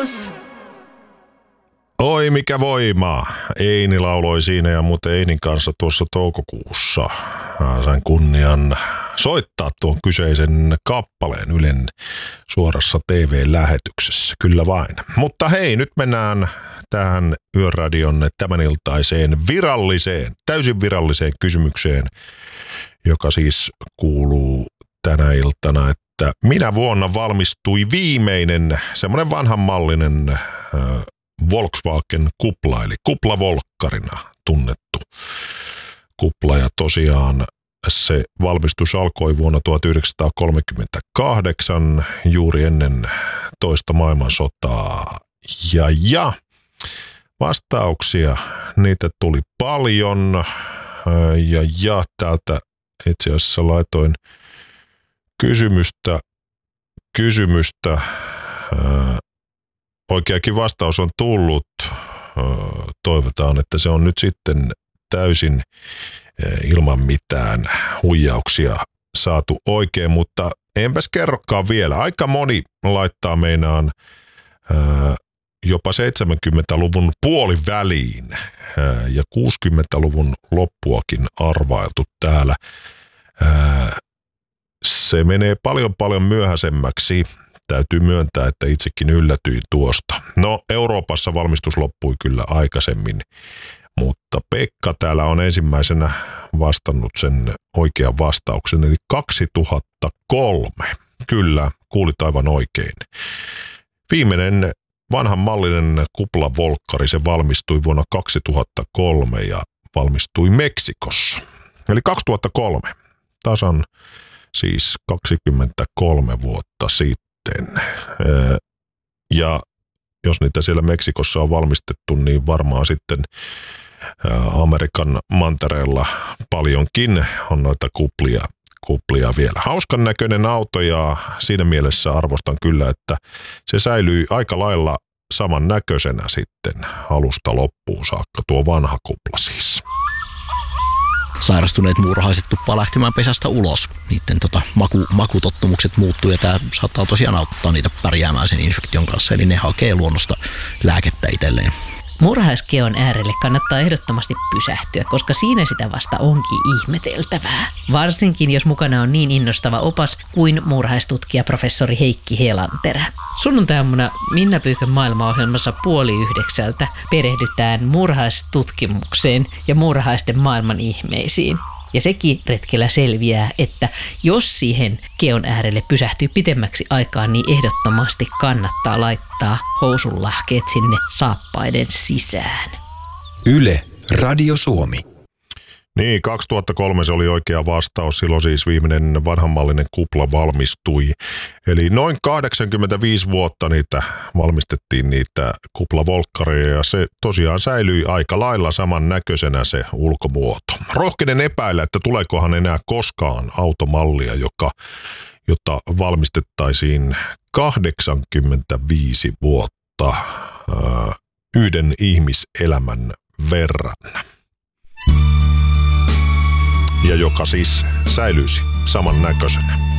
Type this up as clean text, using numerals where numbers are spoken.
Ulos! Oi mikä voima. Eini lauloi siinä ja muuten Einin kanssa tuossa toukokuussa sain kunnian soittaa tuon kyseisen kappaleen Ylen suorassa TV-lähetyksessä. Kyllä vain. Mutta hei, nyt mennään tähän Yöradion tämäniltaiseen täysin viralliseen kysymykseen, joka siis kuuluu tänä iltana, että minä vuonna valmistui viimeinen semmoinen vanhanmallinen Volkswagen kupla, eli kuplavolkkarina tunnettu kupla. Ja tosiaan se valmistus alkoi vuonna 1938, juuri ennen toista maailmansotaa. Ja vastauksia, niitä tuli paljon. Ja täältä itse asiassa laitoin kysymystä. Oikeakin vastaus on tullut. Toivotaan, että se on nyt sitten täysin ilman mitään huijauksia saatu oikein, mutta enpäs kerrokaan vielä. Aika moni laittaa meinaan jopa 70-luvun puoliväliin ja 60-luvun loppuakin arvailtu täällä. Se menee paljon myöhäisemmäksi. Täytyy myöntää, että itsekin yllätyin tuosta. No, Euroopassa valmistus loppui kyllä aikaisemmin, mutta Pekka täällä on ensimmäisenä vastannut sen oikean vastauksen, eli 2003. Kyllä, kuulit aivan oikein. Viimeinen vanhanmallinen kuplavolkkari, se valmistui vuonna 2003 ja valmistui Meksikossa. Eli 2003, tasan siis 23 vuotta sitten. Ja jos niitä siellä Meksikossa on valmistettu, niin varmaan sitten Amerikan mantereella paljonkin on noita kuplia vielä. Hauskan näköinen auto ja siinä mielessä arvostan kyllä, että se säilyy aika lailla saman näköisenä sitten alusta loppuun saakka, tuo vanha kupla siis. Sairastuneet muurahaiset tuppaa lähtemään pesästä ulos. Niiden makutottumukset muuttuu ja tämä saattaa tosiaan auttaa niitä pärjäämään sen infektion kanssa. Eli ne hakee luonnosta lääkettä itselleen. Muurahaiskeon äärelle kannattaa ehdottomasti pysähtyä, koska siinä sitä vasta onkin ihmeteltävää. Varsinkin jos mukana on niin innostava opas kuin muurahaistutkija professori Heikki Helanterä. Sunnuntai-aamuna Minna Pyykön maailmaohjelmassa 8:30 perehdytään muurahaistutkimukseen ja muurahaisten maailman ihmeisiin. Ja sekin retkellä selviää, että jos siihen keon äärelle pysähtyy pitemmäksi aikaa, niin ehdottomasti kannattaa laittaa housunlahkeet sinne saappaiden sisään. Yle, Radio Suomi. Niin, 2003 se oli oikea vastaus. Silloin siis viimeinen vanhanmallinen kupla valmistui. Eli noin 85 vuotta niitä valmistettiin niitä kuplavolkkareja ja se tosiaan säilyi aika lailla saman näköisenä se ulkomuoto. Rohkenen epäillä, että tuleekohan enää koskaan automallia, jota valmistettaisiin 85 vuotta yhden ihmiselämän verran. Ja joka siis säilyisi saman näköisenä.